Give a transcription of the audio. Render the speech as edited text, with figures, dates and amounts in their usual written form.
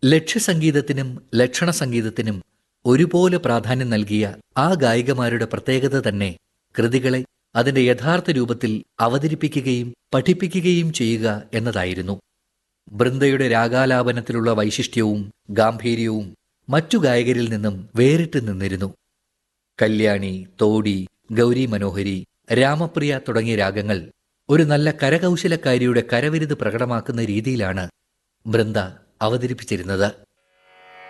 ലക്ഷ്യസംഗീതത്തിനും ലക്ഷണസംഗീതത്തിനും ഒരുപോലെ പ്രാധാന്യം നൽകിയ ആ ഗായികമാരുടെ പ്രത്യേകത തന്നെ കൃതികളെ അതിന്റെ യഥാർത്ഥ രൂപത്തിൽ അവതരിപ്പിക്കുകയും പഠിപ്പിക്കുകയും ചെയ്യുക എന്നതായിരുന്നു. ബൃന്ദയുടെ രാഗാലാപനത്തിലുള്ള വൈശിഷ്ട്യവും ഗാംഭീര്യവും മറ്റു ഗായകരിൽ നിന്നും വേറിട്ട് നിന്നിരുന്നു. കല്യാണി, തോടി, ഗൗരി മനോഹരി, രാമപ്രിയ തുടങ്ങിയ രാഗങ്ങൾ ഒരു നല്ല കരകൗശലക്കാരിയുടെ കരവിരുത് പ്രകടമാക്കുന്ന രീതിയിലാണ് ബൃന്ദ അവതരിപ്പിച്ചിരുന്നത്.